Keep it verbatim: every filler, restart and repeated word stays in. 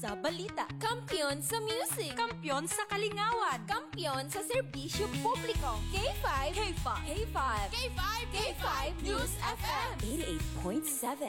sa balita. Kampiyon sa music. Kampiyon sa kalingawan. Kampiyon sa serbisyo publiko. K five. K five. K five. K five. K five News F M. eighty-eight point seven.